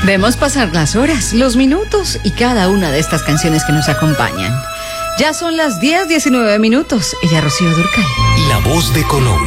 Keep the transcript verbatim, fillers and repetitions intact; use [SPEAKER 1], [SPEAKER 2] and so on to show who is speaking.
[SPEAKER 1] Vemos pasar las horas, los minutos y cada una de estas canciones que nos acompañan. Ya son las diez diecinueve minutos. Ella Rocío Dúrcal.
[SPEAKER 2] La voz de Colombia.